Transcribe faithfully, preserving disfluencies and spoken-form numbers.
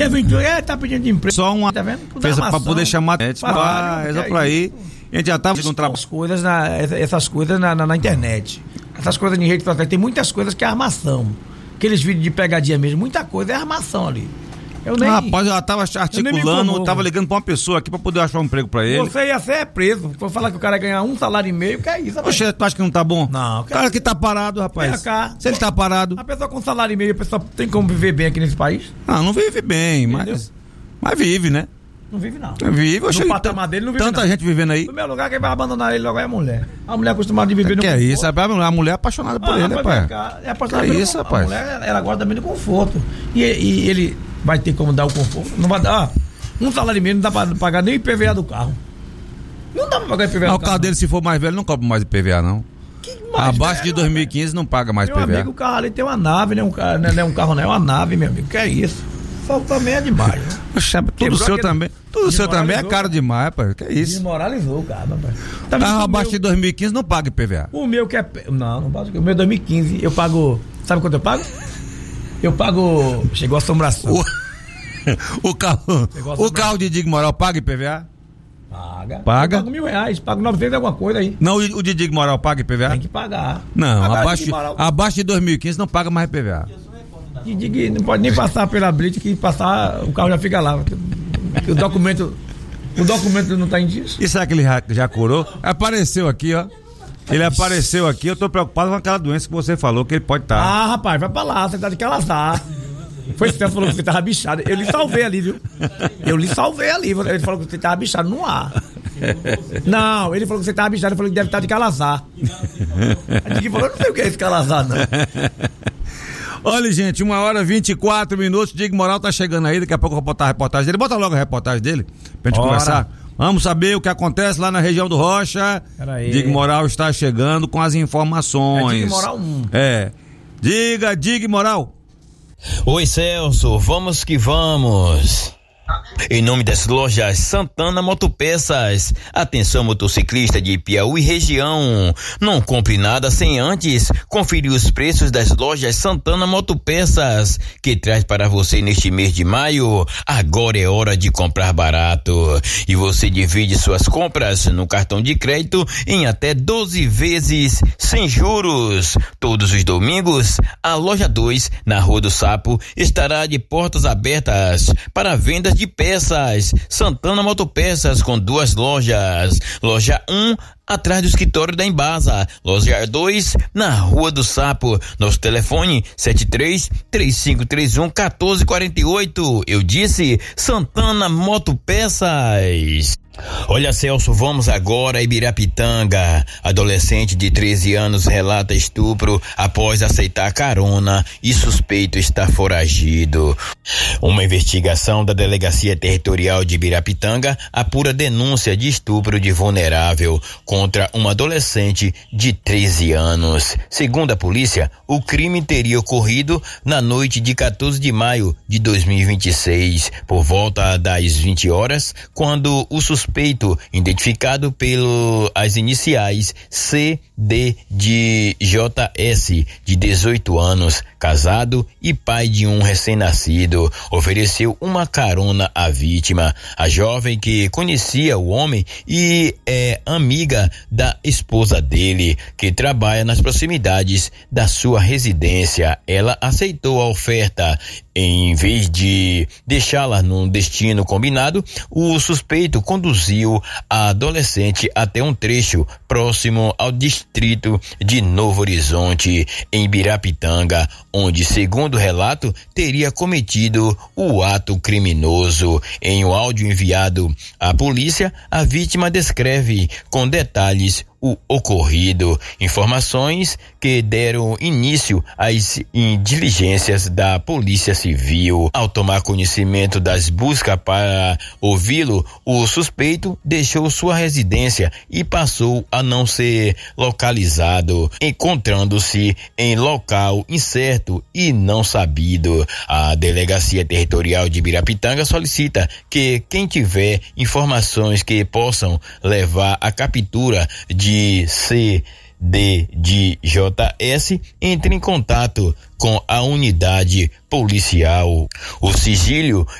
E a Ventura, é, tá pedindo emprego. Só uma. Tá vendo? Fez pra poder chamar. É, tipo, ah, é só pra ir. A gente já tava fazendo um trabalho. Coisas na, essas coisas na, na, na internet. Essas coisas de rede social. Tem muitas coisas que é armação. Aqueles vídeos de pegadinha mesmo, muita coisa é armação ali. Eu nem. Rapaz, eu tava articulando, eu tava ligando pra uma pessoa aqui pra poder achar um emprego pra ele. Você ia ser preso. Vou falar que o cara ia ganhar um salário e meio, que é isso, rapaz. Poxa, tu acha que não tá bom? Não. O cara que tá parado, rapaz. Cá, se ele tá parado. A pessoa com salário e meio, a pessoa tem como viver bem aqui nesse país? Não, não vive bem, mas, mas vive, né? Não vive, não. Vive, eu no patamar dele não vive, tanta não. gente vivendo aí. No meu lugar, quem vai abandonar ele logo é a mulher. A mulher é acostumada de viver é no que conforto. É isso, a mulher é apaixonada por ah, ele, né, pai? É apaixonada é por isso, rapaz. A mulher, ela gosta também do conforto. E, e ele vai ter como dar o conforto. Não vai dar. Um salário mínimo não dá pra pagar nem o I P V A do carro. Não dá pra pagar o I P V A não, do carro. O carro dele, se for mais velho, não cobra mais I P V A, não. Abaixo velho, de dois mil e quinze não paga mais I P V A. Meu amigo, o carro ali tem uma nave, né? Um carro, não é um carro, não é uma nave, meu amigo. Que é isso? Só também é demais, né? Poxa, tudo seu também. Tudo seu também é caro demais, rapaz. Que é isso? Desmoralizou o carro, rapaz. Tá carro abaixo meu... de dois mil e quinze não paga I P V A. O meu que é. Não, não paga. O meu é dois mil e quinze. Eu pago. Sabe quanto eu pago? Eu pago. Chegou a assombração. O, o carro. O carro de Diego Moral paga I P V A? Paga. Paga? Eu pago mil reais, pago novecentos alguma coisa aí. Não, o, o de Diego Moral paga I P V A? Tem que pagar. Não, abaixo, de, abaixo de dois mil e quinze não paga mais I P V A. E diga, não pode nem passar pela blitz, que passar, o carro já fica lá. O documento, o documento não tá em dias. E será que ele já, já curou? Apareceu aqui, ó. Ele apareceu aqui, eu tô preocupado com aquela doença que você falou que ele pode estar. Tá. Ah, rapaz, vai pra lá, você tá de calazar. Foi você falou que você tava bichado. Eu lhe salvei ali, viu? Eu lhe salvei ali. Ele falou que você tava bichado no ar. Não, ele falou que você tava bichado, ele falou que deve estar de calazar. A gente falou, não sei o que é esse calazar, não. Olha, gente, uma hora e vinte e quatro minutos. Diego Moral tá chegando aí. Daqui a pouco eu vou botar a reportagem dele. Bota logo a reportagem dele pra gente Ora. conversar. Vamos saber o que acontece lá na região do Rocha. Diego Moral está chegando com as informações. É Diego Moral um. É. Diga, Diego Moral. Oi, Celso. Vamos que vamos. Em nome das lojas Santana Motopeças, atenção motociclista de Piauí região, não compre nada sem antes conferir os preços das lojas Santana Motopeças, que traz para você neste mês de maio. Agora é hora de comprar barato e você divide suas compras no cartão de crédito em até doze vezes sem juros. Todos os domingos, a loja dois, na Rua do Sapo, estará de portas abertas para vendas de peças. Santana Motopeças, com duas lojas. Loja um, atrás do escritório da Embasa. Loja dois, na Rua do Sapo. Nosso telefone sete três, três cinco três um, um quatro quatro oito. Eu disse Santana Motopeças. Olha, Celso, vamos agora a Ibirapitanga. Adolescente de treze anos relata estupro após aceitar carona e suspeito está foragido. Uma investigação da Delegacia Territorial de Ibirapitanga apura denúncia de estupro de vulnerável contra uma adolescente de treze anos. Segundo a polícia, o crime teria ocorrido na noite de quatorze de maio de dois mil e vinte e seis, por volta das vinte horas, quando o suspeito suspeito, identificado pelas iniciais C D de J S, de dezoito anos, casado e pai de um recém-nascido, ofereceu uma carona à vítima. A jovem, que conhecia o homem e é amiga da esposa dele, que trabalha nas proximidades da sua residência, ela aceitou a oferta. Em vez de deixá-la num destino combinado, o suspeito conduziu a adolescente até um trecho próximo ao distrito de Novo Horizonte, em Ibirapitanga, onde, segundo o relato, teria cometido o ato criminoso. Em um áudio enviado à polícia, a vítima descreve com detalhes o ocorrido, informações que deram início às diligências da Polícia Civil. Ao tomar conhecimento das buscas para ouvi-lo, o suspeito deixou sua residência e passou a não ser localizado, encontrando-se em local incerto e não sabido. A Delegacia Territorial de Ibirapitanga solicita que quem tiver informações que possam levar à captura de de C D de J S, entre em contato com a unidade policial. O sigilo